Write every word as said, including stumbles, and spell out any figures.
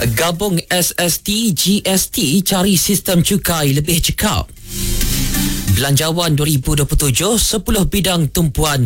Gabung S S T G S T cari sistem cukai lebih cekap. Belanjawan dua ribu dua puluh tujuh, sepuluh bidang tumpuan